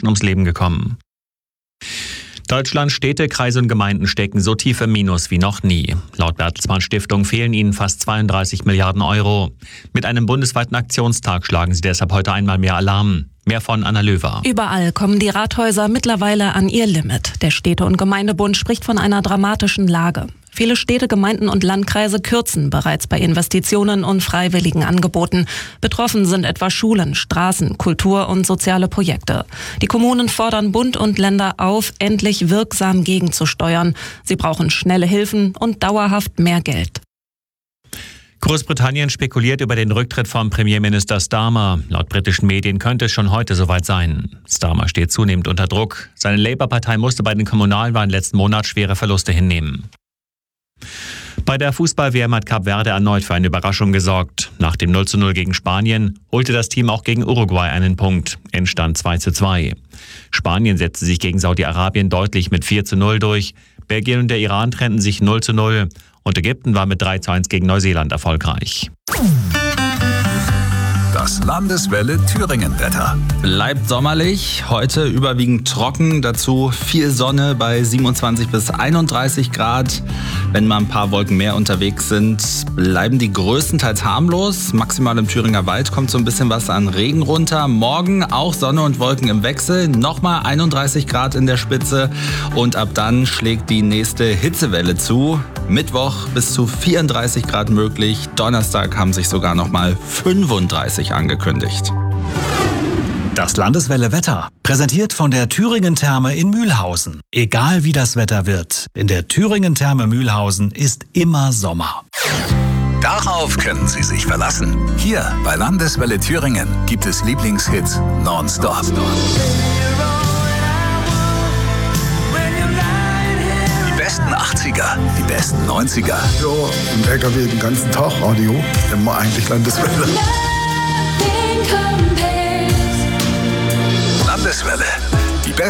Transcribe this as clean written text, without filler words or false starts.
Menschen ums Leben gekommen. Deutschlands Städte, Kreise und Gemeinden stecken so tief im Minus wie noch nie. Laut Bertelsmann Stiftung fehlen ihnen fast 32 Milliarden Euro. Mit einem bundesweiten Aktionstag schlagen sie deshalb heute einmal mehr Alarm. Mehr von Anna Löwer. Überall kommen die Rathäuser mittlerweile an ihr Limit. Der Städte- und Gemeindebund spricht von einer dramatischen Lage. Viele Städte, Gemeinden und Landkreise kürzen bereits bei Investitionen und freiwilligen Angeboten. Betroffen sind etwa Schulen, Straßen, Kultur- und soziale Projekte. Die Kommunen fordern Bund und Länder auf, endlich wirksam gegenzusteuern. Sie brauchen schnelle Hilfen und dauerhaft mehr Geld. Großbritannien spekuliert über den Rücktritt von Premierminister Starmer. Laut britischen Medien könnte es schon heute soweit sein. Starmer steht zunehmend unter Druck. Seine Labour-Partei musste bei den Kommunalwahlen letzten Monat schwere Verluste hinnehmen. Bei der Fußball-WM hat Kap Verde erneut für eine Überraschung gesorgt. Nach dem 0:0 gegen Spanien holte das Team auch gegen Uruguay einen Punkt. Endstand 2:2. Spanien setzte sich gegen Saudi-Arabien deutlich mit 4:0 durch. Belgien und der Iran trennten sich 0:0. Und Ägypten war mit 3:1 gegen Neuseeland erfolgreich. Das Landeswelle Thüringen-Wetter. Bleibt sommerlich, heute überwiegend trocken, dazu viel Sonne bei 27 bis 31 Grad. Wenn mal ein paar Wolken mehr unterwegs sind, bleiben die größtenteils harmlos. Maximal im Thüringer Wald kommt so ein bisschen was an Regen runter. Morgen auch Sonne und Wolken im Wechsel, nochmal 31 Grad in der Spitze und ab dann schlägt die nächste Hitzewelle zu. Mittwoch bis zu 34 Grad möglich, Donnerstag haben sich sogar nochmal 35 angekündigt. Das Landeswelle Wetter, präsentiert von der Thüringen-Therme in Mühlhausen. Egal wie das Wetter wird, in der Thüringen-Therme Mühlhausen ist immer Sommer. Darauf können Sie sich verlassen. Hier bei Landeswelle Thüringen gibt es Lieblingshits nonstop. Die besten 80er, die besten 90er. Ja, im LKW den ganzen Tag Radio, immer eigentlich Landeswelle. Landeswelle.